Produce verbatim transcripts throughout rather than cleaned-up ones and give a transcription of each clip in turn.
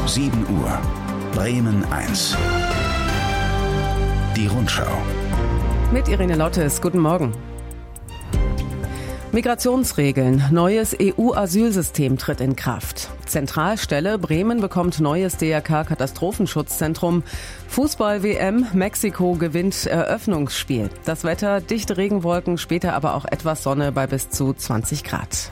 sieben Uhr. Bremen eins. Die Rundschau. Mit Irene Lottes. Guten Morgen. Migrationsregeln. Neues E U-Asylsystem tritt in Kraft. Zentralstelle Bremen bekommt neues D R K-Katastrophenschutzzentrum. Fußball-W M. Mexiko gewinnt Eröffnungsspiel. Das Wetter, dichte Regenwolken, später aber auch etwas Sonne bei bis zu zwanzig Grad.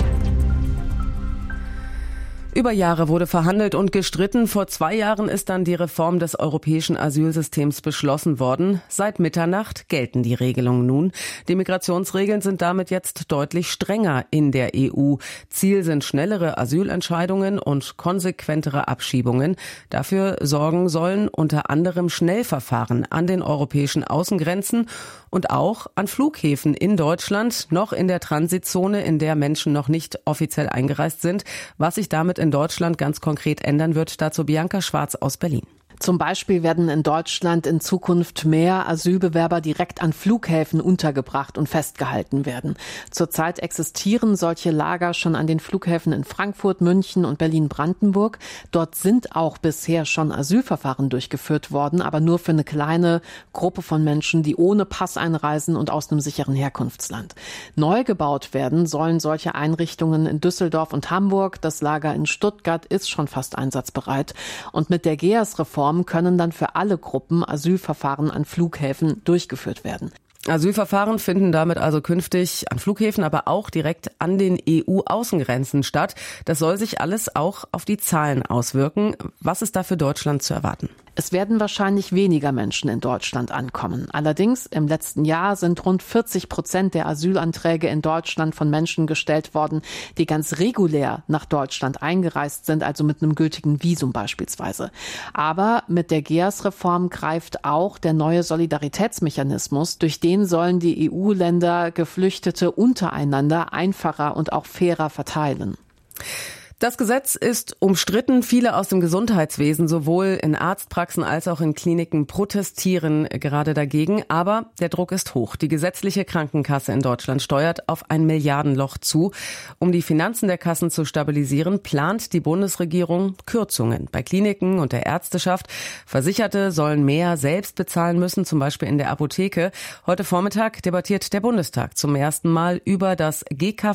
Über Jahre wurde verhandelt und gestritten. Vor zwei Jahren ist dann die Reform des europäischen Asylsystems beschlossen worden. Seit Mitternacht gelten die Regelungen nun. Die Migrationsregeln sind damit jetzt deutlich strenger in der E U. Ziel sind schnellere Asylentscheidungen und konsequentere Abschiebungen. Dafür sorgen sollen unter anderem Schnellverfahren an den europäischen Außengrenzen und auch an Flughäfen in Deutschland, noch in der Transitzone, in der Menschen noch nicht offiziell eingereist sind. Was sich damit in Deutschland ganz konkret ändern wird, dazu Bianca Schwarz aus Berlin. Zum Beispiel werden in Deutschland in Zukunft mehr Asylbewerber direkt an Flughäfen untergebracht und festgehalten werden. Zurzeit existieren solche Lager schon an den Flughäfen in Frankfurt, München und Berlin-Brandenburg. Dort sind auch bisher schon Asylverfahren durchgeführt worden, aber nur für eine kleine Gruppe von Menschen, die ohne Pass einreisen und aus einem sicheren Herkunftsland. Neu gebaut werden sollen solche Einrichtungen in Düsseldorf und Hamburg. Das Lager in Stuttgart ist schon fast einsatzbereit. Und mit der G E A S-Reform können dann für alle Gruppen Asylverfahren an Flughäfen durchgeführt werden. Asylverfahren finden damit also künftig an Flughäfen, aber auch direkt an den E U-Außengrenzen statt. Das soll sich alles auch auf die Zahlen auswirken. Was ist da für Deutschland zu erwarten? Es werden wahrscheinlich weniger Menschen in Deutschland ankommen. Allerdings, im letzten Jahr sind rund vierzig Prozent der Asylanträge in Deutschland von Menschen gestellt worden, die ganz regulär nach Deutschland eingereist sind, also mit einem gültigen Visum beispielsweise. Aber mit der G E A S-Reform greift auch der neue Solidaritätsmechanismus. Durch den sollen die E U-Länder Geflüchtete untereinander einfacher und auch fairer verteilen. Das Gesetz ist umstritten. Viele aus dem Gesundheitswesen, sowohl in Arztpraxen als auch in Kliniken, protestieren gerade dagegen. Aber der Druck ist hoch. Die gesetzliche Krankenkasse in Deutschland steuert auf ein Milliardenloch zu. Um die Finanzen der Kassen zu stabilisieren, plant die Bundesregierung Kürzungen bei Kliniken und der Ärzteschaft. Versicherte sollen mehr selbst bezahlen müssen, zum Beispiel in der Apotheke. Heute Vormittag debattiert der Bundestag zum ersten Mal über das G K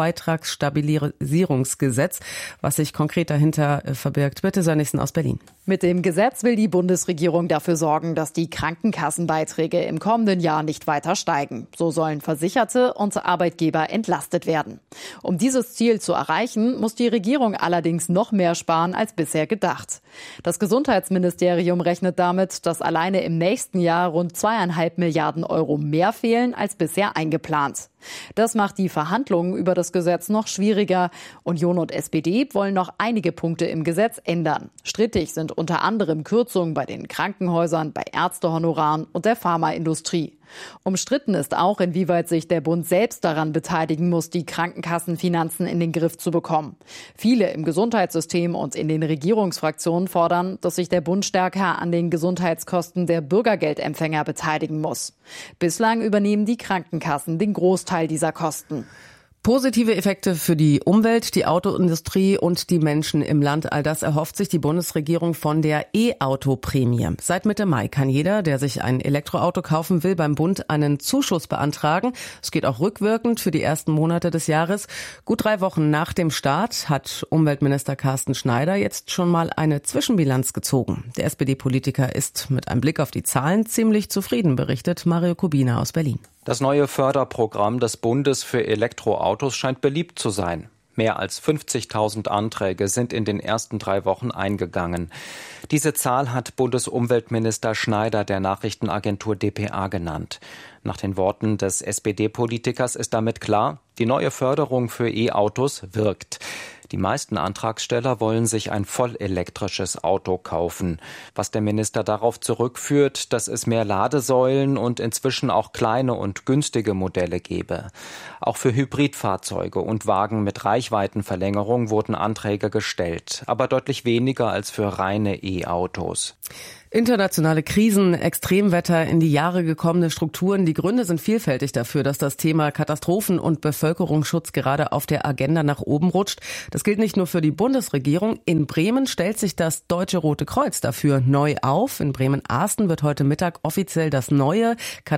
V-Beitragsstabilisierungsgesetz. Was sich konkret dahinter verbirgt. Bitte, Sönnigsen aus Berlin. Mit dem Gesetz will die Bundesregierung dafür sorgen, dass die Krankenkassenbeiträge im kommenden Jahr nicht weiter steigen. So sollen Versicherte und Arbeitgeber entlastet werden. Um dieses Ziel zu erreichen, muss die Regierung allerdings noch mehr sparen als bisher gedacht. Das Gesundheitsministerium rechnet damit, dass alleine im nächsten Jahr rund zweieinhalb Milliarden Euro mehr fehlen als bisher eingeplant. Das macht die Verhandlungen über das Gesetz noch schwieriger. Union und S P D wollen noch einige Punkte im Gesetz ändern. Strittig sind unter anderem Kürzungen bei den Krankenhäusern, bei Ärztehonoraren und der Pharmaindustrie. Umstritten ist auch, inwieweit sich der Bund selbst daran beteiligen muss, die Krankenkassenfinanzen in den Griff zu bekommen. Viele im Gesundheitssystem und in den Regierungsfraktionen fordern, dass sich der Bund stärker an den Gesundheitskosten der Bürgergeldempfänger beteiligen muss. Bislang übernehmen die Krankenkassen den Großteil dieser Kosten. Positive Effekte für die Umwelt, die Autoindustrie und die Menschen im Land. All das erhofft sich die Bundesregierung von der E-Auto-Prämie. Seit Mitte Mai kann jeder, der sich ein Elektroauto kaufen will, beim Bund einen Zuschuss beantragen. Es geht auch rückwirkend für die ersten Monate des Jahres. Gut drei Wochen nach dem Start hat Umweltminister Carsten Schneider jetzt schon mal eine Zwischenbilanz gezogen. Der S P D-Politiker ist mit einem Blick auf die Zahlen ziemlich zufrieden, berichtet Mario Kubina aus Berlin. Das neue Förderprogramm des Bundes für Elektroautos scheint beliebt zu sein. Mehr als fünfzigtausend Anträge sind in den ersten drei Wochen eingegangen. Diese Zahl hat Bundesumweltminister Schneider der Nachrichtenagentur d p a genannt. Nach den Worten des S P D-Politikers ist damit klar, die neue Förderung für E-Autos wirkt. Die meisten Antragsteller wollen sich ein vollelektrisches Auto kaufen. Was der Minister darauf zurückführt, dass es mehr Ladesäulen und inzwischen auch kleine und günstige Modelle gebe. Auch für Hybridfahrzeuge und Wagen mit Reichweitenverlängerung wurden Anträge gestellt, aber deutlich weniger als für reine E-Autos. Internationale Krisen, Extremwetter, in die Jahre gekommene Strukturen. Die Gründe sind vielfältig dafür, dass das Thema Katastrophen- und Bevölkerungsschutz gerade auf der Agenda nach oben rutscht. Das Das gilt nicht nur für die Bundesregierung. In Bremen stellt sich das Deutsche Rote Kreuz dafür neu auf. In Bremen-Arsten wird heute Mittag offiziell das neue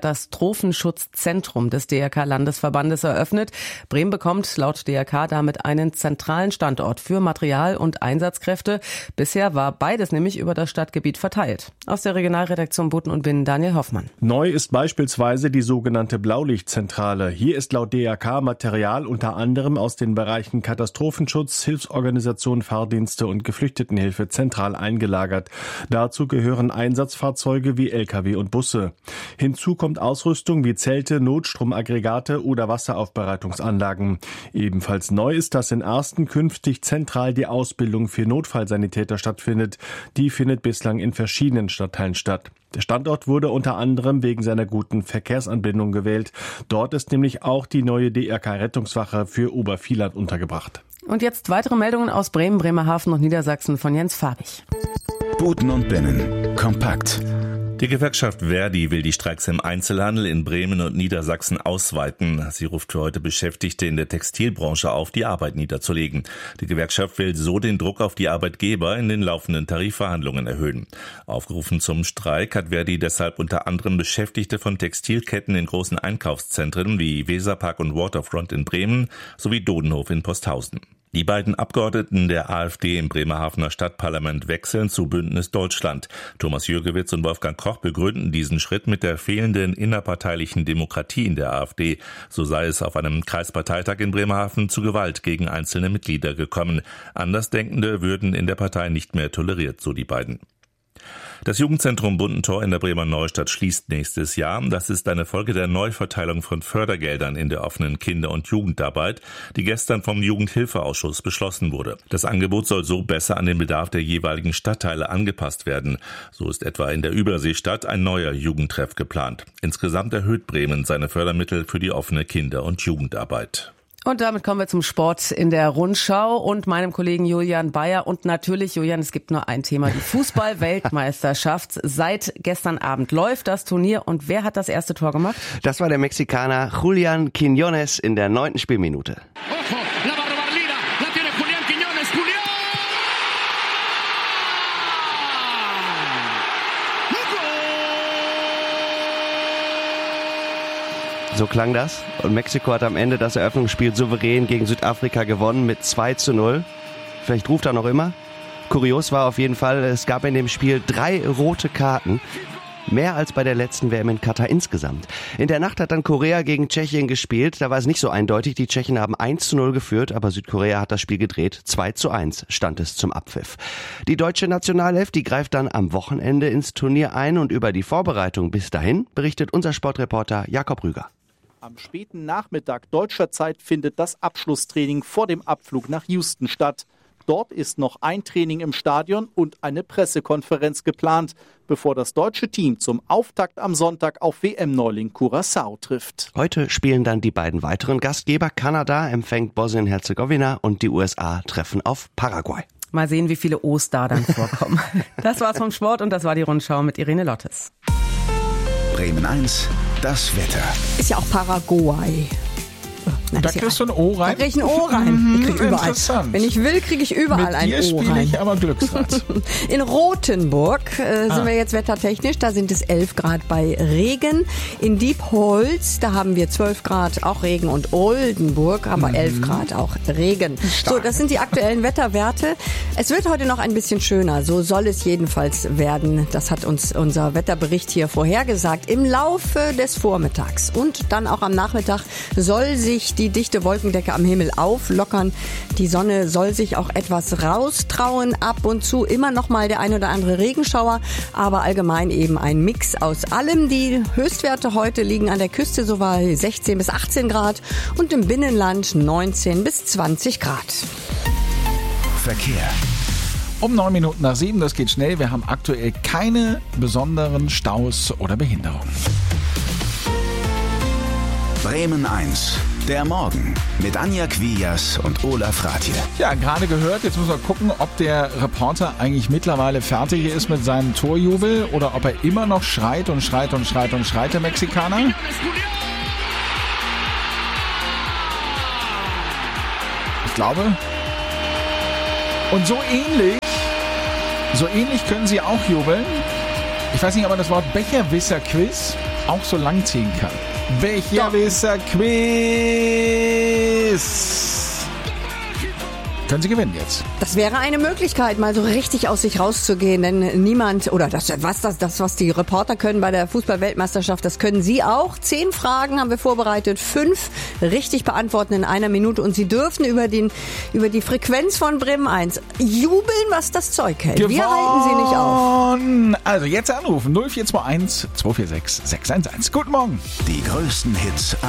Katastrophenschutzzentrum des D R K-Landesverbandes eröffnet. Bremen bekommt laut D R K damit einen zentralen Standort für Material- und Einsatzkräfte. Bisher war beides nämlich über das Stadtgebiet verteilt. Aus der Regionalredaktion Boten und Binnen Daniel Hoffmann. Neu ist beispielsweise die sogenannte Blaulichtzentrale. Hier ist laut D R K Material unter anderem aus den Bereichen Katastrophenschutz, Hilfsorganisation, Fahrdienste und Geflüchtetenhilfe zentral eingelagert. Dazu gehören Einsatzfahrzeuge wie L K W und Busse. Hinzu kommt Ausrüstung wie Zelte, Notstromaggregate oder Wasseraufbereitungsanlagen. Ebenfalls neu ist, dass in Arsten künftig zentral die Ausbildung für Notfallsanitäter stattfindet. Die findet bislang in verschiedenen Stadtteilen statt. Der Standort wurde unter anderem wegen seiner guten Verkehrsanbindung gewählt. Dort ist nämlich auch die neue D R K-Rettungswache für Obervieland untergebracht. Und jetzt weitere Meldungen aus Bremen, Bremerhaven und Niedersachsen von Jens Fabich. Boten und Binnen. Kompakt. Die Gewerkschaft Verdi will die Streiks im Einzelhandel in Bremen und Niedersachsen ausweiten. Sie ruft für heute Beschäftigte in der Textilbranche auf, die Arbeit niederzulegen. Die Gewerkschaft will so den Druck auf die Arbeitgeber in den laufenden Tarifverhandlungen erhöhen. Aufgerufen zum Streik hat Verdi deshalb unter anderem Beschäftigte von Textilketten in großen Einkaufszentren wie Weserpark und Waterfront in Bremen sowie Dodenhof in Posthausen. Die beiden Abgeordneten der AfD im Bremerhavener Stadtparlament wechseln zu Bündnis Deutschland. Thomas Jürgewitz und Wolfgang Koch begründen diesen Schritt mit der fehlenden innerparteilichen Demokratie in der AfD. So sei es auf einem Kreisparteitag in Bremerhaven zu Gewalt gegen einzelne Mitglieder gekommen. Andersdenkende würden in der Partei nicht mehr toleriert, so die beiden. Das Jugendzentrum Buntentor in der Bremer Neustadt schließt nächstes Jahr. Das ist eine Folge der Neuverteilung von Fördergeldern in der offenen Kinder- und Jugendarbeit, die gestern vom Jugendhilfeausschuss beschlossen wurde. Das Angebot soll so besser an den Bedarf der jeweiligen Stadtteile angepasst werden. So ist etwa in der Überseestadt ein neuer Jugendtreff geplant. Insgesamt erhöht Bremen seine Fördermittel für die offene Kinder- und Jugendarbeit. Und damit kommen wir zum Sport in der Rundschau und meinem Kollegen Julian Bayer. Und natürlich, Julian, es gibt nur ein Thema, die Fußball-Weltmeisterschaft. Seit gestern Abend läuft das Turnier. Und wer hat das erste Tor gemacht? Das war der Mexikaner Julián Quiñones in der neunten Spielminute. Ojo, la va a robar Lira, la tiene Julián Quiñones, Julián! So klang das. Und Mexiko hat am Ende das Eröffnungsspiel souverän gegen Südafrika gewonnen mit zwei zu null. Vielleicht ruft er noch immer. Kurios war auf jeden Fall, es gab in dem Spiel drei rote Karten. Mehr als bei der letzten W M in Katar insgesamt. In der Nacht hat dann Korea gegen Tschechien gespielt. Da war es nicht so eindeutig. Die Tschechen haben eins zu null geführt, aber Südkorea hat das Spiel gedreht. zwei zu eins stand es zum Abpfiff. Die deutsche Nationalelf, die greift dann am Wochenende ins Turnier ein. Und über die Vorbereitung bis dahin berichtet unser Sportreporter Jakob Rüger. Am späten Nachmittag deutscher Zeit findet das Abschlusstraining vor dem Abflug nach Houston statt. Dort ist noch ein Training im Stadion und eine Pressekonferenz geplant, bevor das deutsche Team zum Auftakt am Sonntag auf W M-Neuling Curaçao trifft. Heute spielen dann die beiden weiteren Gastgeber. Kanada empfängt Bosnien-Herzegowina und die U S A treffen auf Paraguay. Mal sehen, wie viele O's da dann vorkommen. Das war's vom Sport und das war die Rundschau mit Irene Lottes. Bremen eins, das Wetter. Ist ja auch Paraguay. Nein, da kriegst du ein O rein? Da krieg ich ein O rein. Mhm, ich krieg überall. Interessant. Wenn ich will, kriege ich überall ein O rein. Mit dir spiele ich aber Glücksrad. In Rothenburg äh, ah. sind wir jetzt wettertechnisch. Da sind es elf Grad bei Regen. In Diepholz, da haben wir zwölf Grad auch Regen. Und Oldenburg, aber mhm. elf Grad auch Regen. Stark. So, das sind die aktuellen Wetterwerte. Es wird heute noch ein bisschen schöner. So soll es jedenfalls werden. Das hat uns unser Wetterbericht hier vorhergesagt. Im Laufe des Vormittags und dann auch am Nachmittag soll sich die dichte Wolkendecke am Himmel auflockern. Die Sonne soll sich auch etwas raustrauen. Ab und zu immer noch mal der ein oder andere Regenschauer, aber allgemein eben ein Mix aus allem. Die Höchstwerte heute liegen an der Küste so bei sechzehn bis achtzehn Grad und im Binnenland neunzehn bis zwanzig Grad. Verkehr. Um neun Minuten nach sieben, das geht schnell. Wir haben aktuell keine besonderen Staus oder Behinderungen. Bremen eins. Der Morgen mit Anja Quias und Olaf Ratje. Ja, gerade gehört, jetzt müssen wir gucken, ob der Reporter eigentlich mittlerweile fertig ist mit seinem Torjubel oder ob er immer noch schreit und schreit und schreit und schreit, der Mexikaner. Ich glaube, Und so ähnlich, so ähnlich können Sie auch jubeln. Ich weiß nicht, ob man das Wort Becherwisser-Quiz auch so lang ziehen kann. Becherwisser-Quiz. Können Sie gewinnen jetzt. Das wäre eine Möglichkeit, mal so richtig aus sich rauszugehen, denn niemand, oder das, was das, das, was die Reporter können bei der Fußball-Weltmeisterschaft, das können Sie auch. Zehn Fragen haben wir vorbereitet, fünf richtig beantworten in einer Minute und Sie dürfen über den, über die Frequenz von Bremen eins jubeln, was das Zeug hält. Gewonnen. Wir halten Sie nicht auf. Also jetzt anrufen, null vier zwei eins zwei vier sechs sechs eins eins. Guten Morgen. Die größten Hits